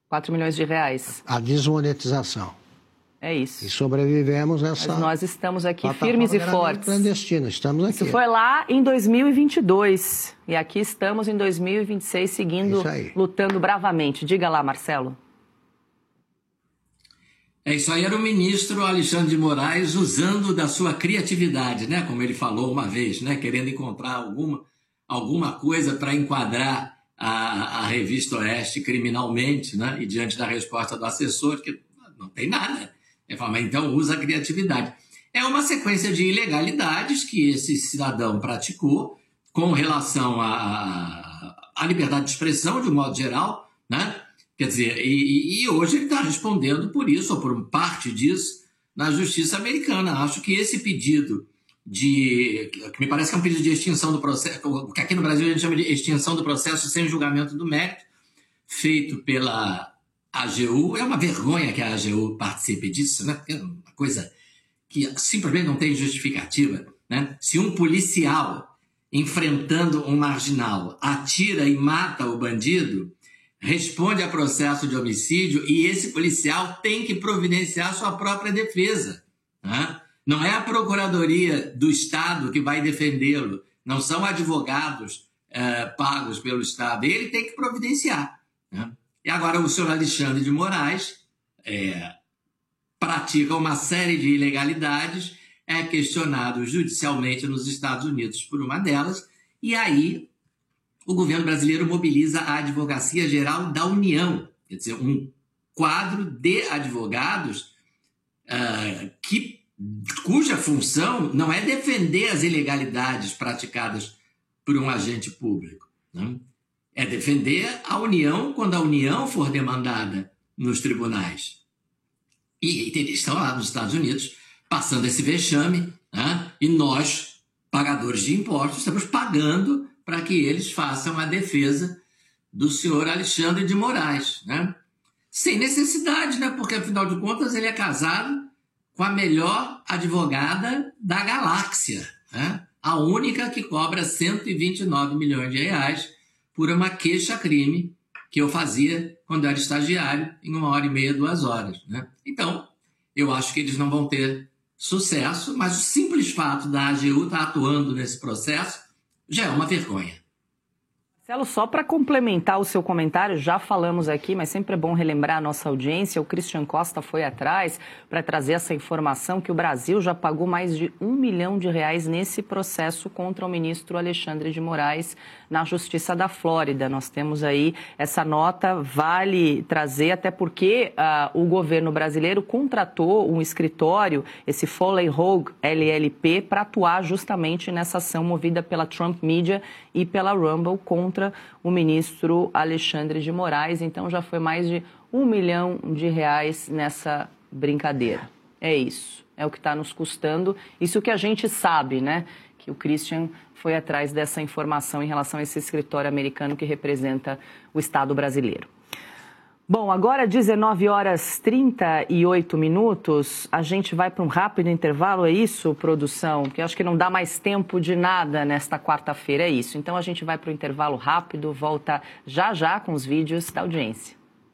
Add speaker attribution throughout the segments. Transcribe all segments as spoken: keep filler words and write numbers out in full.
Speaker 1: quatro milhões de reais.
Speaker 2: A desmonetização.
Speaker 1: É isso.
Speaker 2: E sobrevivemos essa...
Speaker 1: Mas nós estamos aqui firmes e fortes.
Speaker 2: Clandestina, estamos aqui.
Speaker 1: Isso foi lá em dois mil e vinte e dois. E aqui estamos em dois mil e vinte e seis, seguindo, lutando bravamente. Diga lá, Marcelo.
Speaker 3: É, isso aí era o ministro Alexandre de Moraes usando da sua criatividade, né? Como ele falou uma vez, né? Querendo encontrar alguma, alguma coisa para enquadrar a, a revista Oeste criminalmente, né? E diante da resposta do assessor, que não tem nada. Ele fala, mas então usa a criatividade. É uma sequência de ilegalidades que esse cidadão praticou com relação à, à liberdade de expressão, de um modo geral, né? Quer dizer, e, e hoje ele está respondendo por isso, ou por parte disso, na justiça americana. Acho que esse pedido de... que me parece que é um pedido de extinção do processo, que aqui no Brasil a gente chama de extinção do processo sem julgamento do mérito, feito pela A G U. É uma vergonha que a A G U participe disso, né? É uma coisa que simplesmente não tem justificativa, né? Se um policial, enfrentando um marginal, atira e mata o bandido, responde a processo de homicídio e esse policial tem que providenciar sua própria defesa, né? Não é a Procuradoria do Estado que vai defendê-lo, não são advogados é, pagos pelo Estado, ele tem que providenciar, né? E agora o senhor Alexandre de Moraes é, pratica uma série de ilegalidades, é questionado judicialmente nos Estados Unidos por uma delas, e aí o governo brasileiro mobiliza a Advocacia Geral da União, quer dizer, um quadro de advogados uh, que, cuja função não é defender as ilegalidades praticadas por um agente público, né? É defender a União quando a União for demandada nos tribunais. E eles estão lá nos Estados Unidos passando esse vexame, né? E nós, pagadores de impostos, estamos pagando para que eles façam a defesa do senhor Alexandre de Moraes, né? Sem necessidade, né? Porque, afinal de contas, ele é casado com a melhor advogada da galáxia, né? A única que cobra cento e vinte e nove milhões de reais por uma queixa-crime que eu fazia quando eu era estagiário, em uma hora e meia, duas horas, né? Então, eu acho que eles não vão ter sucesso, mas o simples fato da A G U estar atuando nesse processo já é uma vergonha.
Speaker 1: Marcelo, só para complementar o seu comentário, já falamos aqui, mas sempre é bom relembrar a nossa audiência, o Christian Costa foi atrás para trazer essa informação que o Brasil já pagou mais de um milhão de reais nesse processo contra o ministro Alexandre de Moraes na Justiça da Flórida. Nós temos aí essa nota, vale trazer, até porque uh, o governo brasileiro contratou um escritório, esse Foley Hoag L L P, para atuar justamente nessa ação movida pela Trump Media e pela Rumble contra o ministro Alexandre de Moraes. Então já foi mais de um milhão de reais nessa brincadeira. É isso, é o que está nos custando. Isso que a gente sabe, né? Que o Christian foi atrás dessa informação em relação a esse escritório americano que representa o Estado brasileiro. Bom, agora dezenove horas e trinta e oito minutos, a gente vai para um rápido intervalo, é isso, produção? Porque eu acho que não dá mais tempo de nada nesta quarta-feira, é isso. Então a gente vai para o intervalo rápido, volta já já com os vídeos da audiência.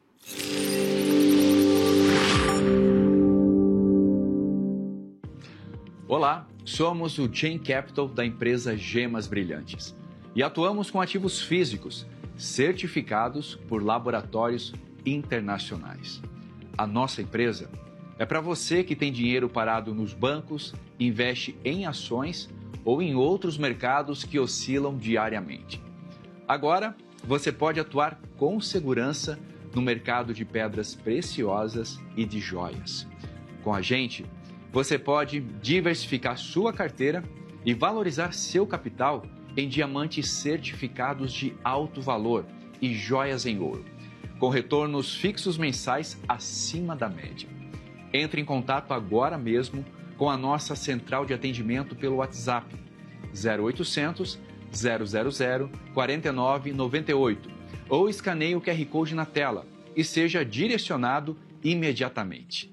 Speaker 4: Olá, somos o Chain Capital da empresa Gemas Brilhantes e atuamos com ativos físicos certificados por laboratórios internacionais. A nossa empresa é para você que tem dinheiro parado nos bancos, investe em ações ou em outros mercados que oscilam diariamente. Agora, você pode atuar com segurança no mercado de pedras preciosas e de joias. Com a gente, você pode diversificar sua carteira e valorizar seu capital em diamantes certificados de alto valor e joias em ouro, com retornos fixos mensais acima da média. Entre em contato agora mesmo com a nossa central de atendimento pelo WhatsApp zero oitocentos, zero zero zero, quatro nove nove oito ou escaneie o Q R Code na tela e seja direcionado imediatamente.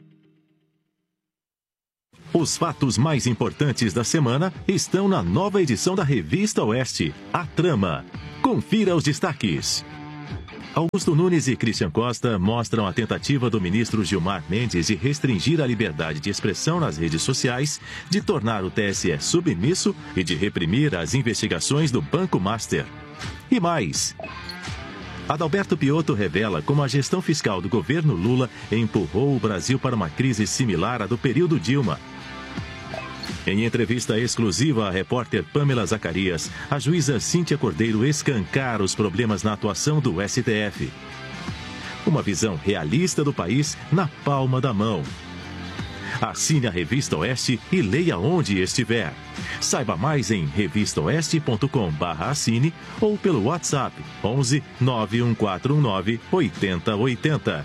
Speaker 5: Os fatos mais importantes da semana estão na nova edição da Revista Oeste, A Trama. Confira os destaques. Augusto Nunes e Christian Costa mostram a tentativa do ministro Gilmar Mendes de restringir a liberdade de expressão nas redes sociais, de tornar o T S E submisso e de reprimir as investigações do Banco Master. E mais... Adalberto Piotto revela como a gestão fiscal do governo Lula empurrou o Brasil para uma crise similar à do período Dilma. Em entrevista exclusiva à repórter Pamela Zacarias, a juíza Cíntia Cordeiro escancara os problemas na atuação do S T F. Uma visão realista do país na palma da mão. Assine a Revista Oeste e leia onde estiver. Saiba mais em revista oeste ponto com barra assine ou pelo WhatsApp onze nove um quatro um nove oito zero oito zero.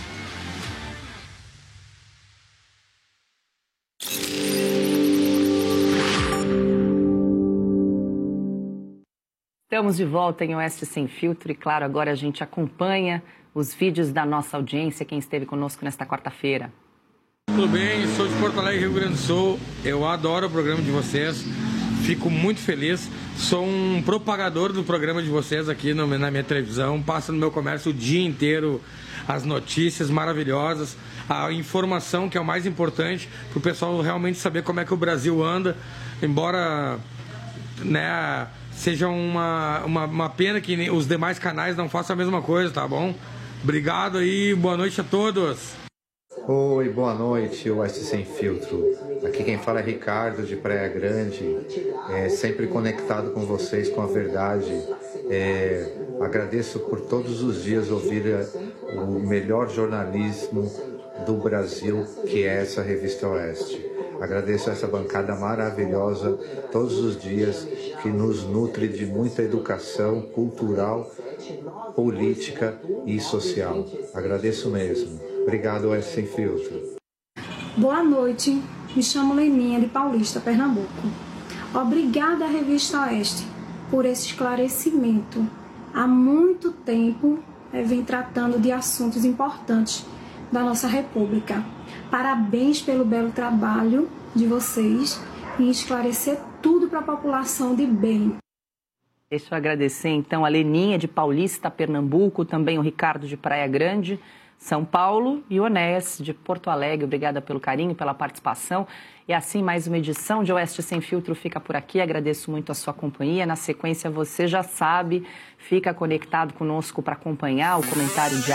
Speaker 1: Estamos de volta em Oeste Sem Filtro e, claro, agora a gente acompanha os vídeos da nossa audiência, quem esteve conosco nesta quarta-feira.
Speaker 6: Tudo bem? Sou de Porto Alegre, Rio Grande do Sul. Eu adoro o programa de vocês. Fico muito feliz. Sou um propagador do programa de vocês aqui no, na minha televisão. Passo no meu comércio o dia inteiro as notícias maravilhosas, a informação que é o mais importante para o pessoal realmente saber como é que o Brasil anda. Embora, né, seja uma, uma, uma pena que os demais canais não façam a mesma coisa, tá bom? Obrigado aí, boa noite a todos.
Speaker 7: Oi, boa noite, Oeste Sem Filtro. Aqui quem fala é Ricardo, de Praia Grande, é, sempre conectado com vocês, com a verdade. É, agradeço por todos os dias ouvir o melhor jornalismo do Brasil, que é essa Revista Oeste. Agradeço essa bancada maravilhosa todos os dias, que nos nutre de muita educação cultural, política e social. Agradeço mesmo. Obrigado, Oeste Sem Filtro.
Speaker 8: Boa noite, me chamo Leninha, de Paulista, Pernambuco. Obrigada à Revista Oeste por esse esclarecimento. Há muito tempo eu venho tratando de assuntos importantes da nossa República. Parabéns pelo belo trabalho de vocês em esclarecer tudo para a população de bem.
Speaker 1: Deixa eu agradecer então a Leninha, de Paulista, Pernambuco, também o Ricardo, de Praia Grande, São Paulo, e o Onés, de Porto Alegre. Obrigada pelo carinho, pela participação. E assim, mais uma edição de Oeste Sem Filtro fica por aqui. Agradeço muito a sua companhia. Na sequência, você já sabe, fica conectado conosco para acompanhar o comentário de